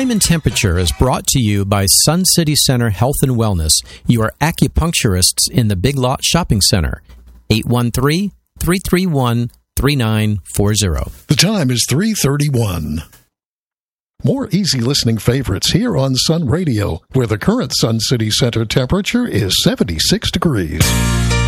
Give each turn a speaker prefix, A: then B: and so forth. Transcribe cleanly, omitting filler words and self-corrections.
A: Time and Temperature is brought to you by Sun City Center Health and Wellness, your acupuncturists in the Big Lot Shopping Center. 813-331-3940.
B: The time is 3:31. More easy listening favorites here on Sun Radio, where the current Sun City Center temperature is 76 degrees.